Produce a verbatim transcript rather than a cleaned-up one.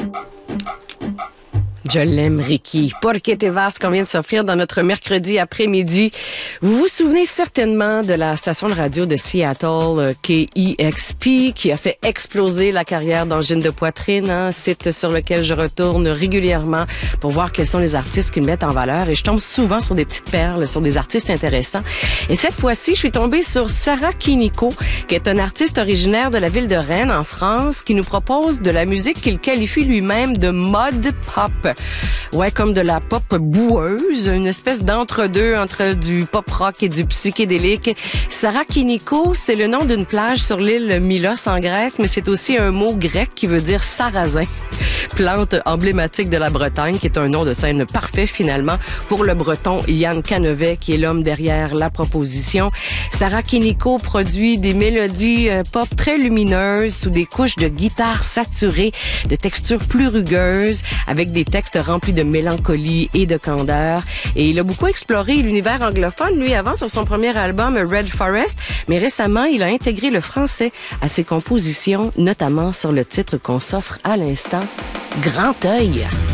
Je l'aime, Ricky. Porque te vas qu'on vient de s'offrir dans notre mercredi après-midi. Vous vous souvenez certainement de la station de radio de Seattle, K E X P, qui a fait exploser la carrière d'Angine de Poitrine, hein, site sur lequel je retourne régulièrement pour voir quels sont les artistes qu'ils mettent en valeur. Et je tombe souvent sur des petites perles, sur des artistes intéressants. Et cette fois-ci, je suis tombée sur Sarah Kiniko, qui est un artiste originaire de la ville de Rennes, en France, qui nous propose de la musique qu'il qualifie lui-même de mod pop. Ouais, comme de la pop boueuse, une espèce d'entre-deux entre du pop rock et du psychédélique. Sarah Kiniko, c'est le nom d'une plage sur l'île Milos en Grèce, mais c'est aussi un mot grec qui veut dire sarrasin. Plante emblématique de la Bretagne, qui est un nom de scène parfait finalement pour le breton Yann Canevet, qui est l'homme derrière la proposition. Sarah Kiniko produit des mélodies pop très lumineuses sous des couches de guitare saturées, de textures plus rugueuses, avec des textes remplis de mélancolie et de candeur. Et il a beaucoup exploré l'univers anglophone, lui, avant, sur son premier album Red Forest, mais récemment, il a intégré le français à ses compositions, notamment sur le titre qu'on s'offre à l'instant, Grand Œil.